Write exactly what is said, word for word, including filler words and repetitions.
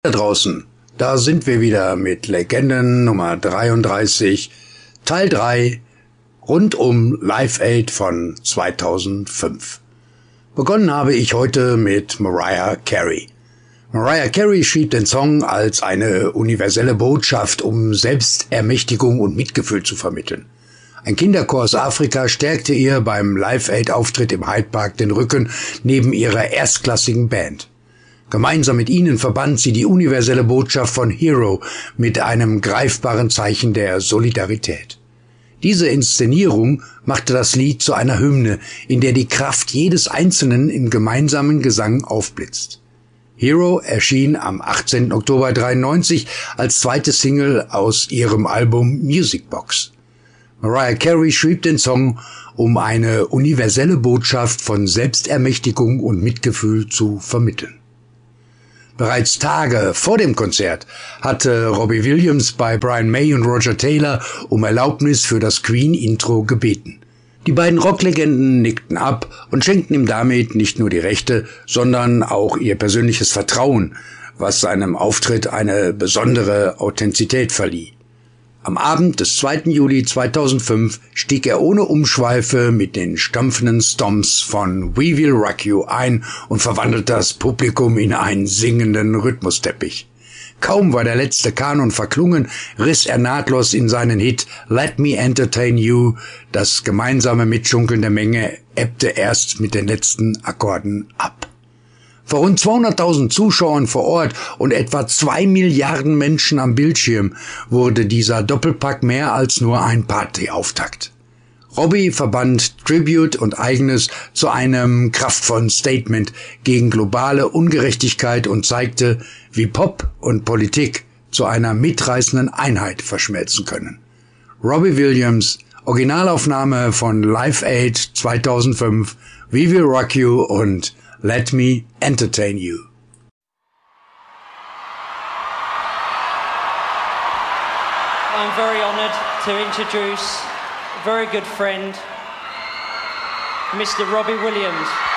Da draußen, da sind wir wieder mit Legenden Nummer dreiunddreißig, Teil drei, rund um Live Aid von zweitausendfünf. Begonnen habe ich heute mit Mariah Carey. Mariah Carey schrieb den Song als eine universelle Botschaft, um Selbstermächtigung und Mitgefühl zu vermitteln. Ein Kinderchor aus Afrika stärkte ihr beim Live Aid Auftritt im Hyde Park den Rücken neben ihrer erstklassigen Band. Gemeinsam mit ihnen verband sie die universelle Botschaft von Hero mit einem greifbaren Zeichen der Solidarität. Diese Inszenierung machte das Lied zu einer Hymne, in der die Kraft jedes Einzelnen im gemeinsamen Gesang aufblitzt. Hero erschien am achtzehnten Oktober dreiundneunzig als zweite Single aus ihrem Album Music Box. Mariah Carey schrieb den Song, um eine universelle Botschaft von Selbstermächtigung und Mitgefühl zu vermitteln. Bereits Tage vor dem Konzert hatte Robbie Williams bei Brian May und Roger Taylor um Erlaubnis für das Queen-Intro gebeten. Die beiden Rocklegenden nickten ab und schenkten ihm damit nicht nur die Rechte, sondern auch ihr persönliches Vertrauen, was seinem Auftritt eine besondere Authentizität verlieh. Am Abend des zweiten Juli zweitausendfünf stieg er ohne Umschweife mit den stampfenden Stomps von We Will Rock You ein und verwandelte das Publikum in einen singenden Rhythmusteppich. Kaum war der letzte Kanon verklungen, riss er nahtlos in seinen Hit Let Me Entertain You. Das gemeinsame Mitschunkeln der Menge ebbte erst mit den letzten Akkorden ab. Vor rund zweihunderttausend Zuschauern vor Ort und etwa zwei Milliarden Menschen am Bildschirm wurde dieser Doppelpack mehr als nur ein Partyauftakt. Robbie verband Tribute und Eigenes zu einem kraftvollen Statement gegen globale Ungerechtigkeit und zeigte, wie Pop und Politik zu einer mitreißenden Einheit verschmelzen können. Robbie Williams, Originalaufnahme von Live Aid zweitausendfünf, We Will Rock You und Let Me Entertain You. I'm very honoured to introduce a very good friend, Mister Robbie Williams.